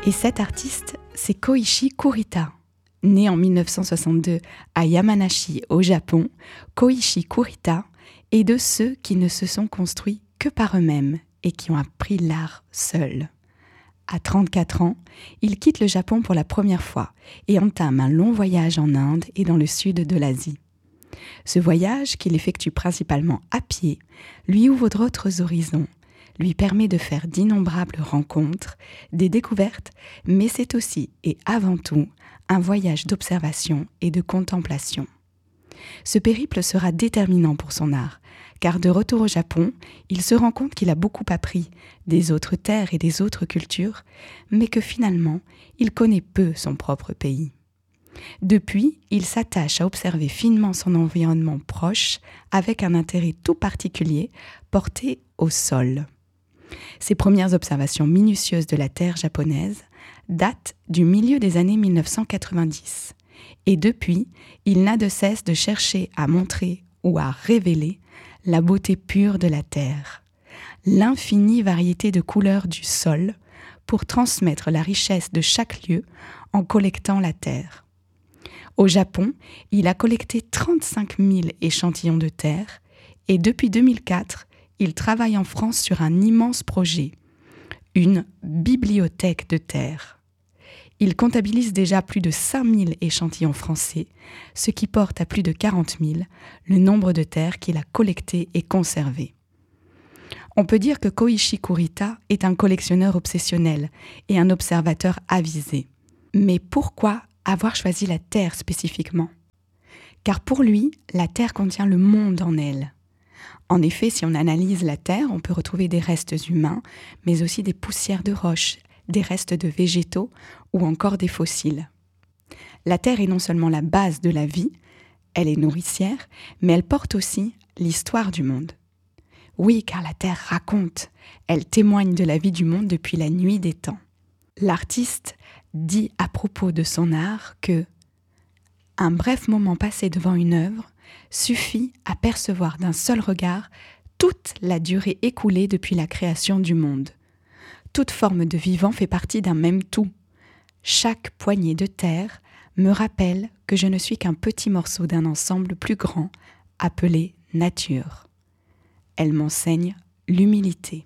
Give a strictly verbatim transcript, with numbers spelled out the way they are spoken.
Et cet artiste, c'est Koichi Kurita. Né en dix-neuf cent soixante-deux à Yamanashi, au Japon, Koichi Kurita est de ceux qui ne se sont construits que par eux-mêmes et qui ont appris l'art seuls. À trente-quatre ans, il quitte le Japon pour la première fois et entame un long voyage en Inde et dans le sud de l'Asie. Ce voyage, qu'il effectue principalement à pied, lui ouvre d'autres horizons, lui permet de faire d'innombrables rencontres, des découvertes, mais c'est aussi et avant tout un voyage d'observation et de contemplation. Ce périple sera déterminant pour son art, car de retour au Japon, il se rend compte qu'il a beaucoup appris des autres terres et des autres cultures, mais que finalement, il connaît peu son propre pays. Depuis, il s'attache à observer finement son environnement proche, avec un intérêt tout particulier porté au sol. Ses premières observations minutieuses de la terre japonaise datent du milieu des années mille neuf cent quatre-vingt-dix. Et depuis, il n'a de cesse de chercher à montrer ou à révéler la beauté pure de la terre, l'infinie variété de couleurs du sol pour transmettre la richesse de chaque lieu en collectant la terre. Au Japon, il a collecté trente-cinq mille échantillons de terre et depuis deux mille quatre, il travaille en France sur un immense projet, une bibliothèque de terre. Il comptabilise déjà plus de cinq mille échantillons français, ce qui porte à plus de quarante mille le nombre de terres qu'il a collectées et conservées. On peut dire que Koichi Kurita est un collectionneur obsessionnel et un observateur avisé. Mais pourquoi avoir choisi la terre spécifiquement ? Car pour lui, la terre contient le monde en elle. En effet, si on analyse la terre, on peut retrouver des restes humains, mais aussi des poussières de roches, des restes de végétaux ou encore des fossiles. La terre est non seulement la base de la vie, elle est nourricière, mais elle porte aussi l'histoire du monde. Oui, car la terre raconte, elle témoigne de la vie du monde depuis la nuit des temps. L'artiste dit à propos de son art que « un bref moment passé devant une œuvre suffit à percevoir d'un seul regard toute la durée écoulée depuis la création du monde. Toute forme de vivant fait partie d'un même tout. Chaque poignée de terre me rappelle que je ne suis qu'un petit morceau d'un ensemble plus grand appelé nature. Elle m'enseigne l'humilité. »